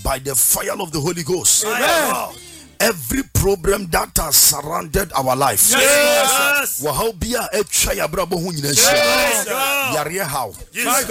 by the fire of the Holy Ghost. Amen. Every problem that has surrounded our life. Yes. Wahaubia etcha ya brabo hu nyina Yes. yare how. Yes.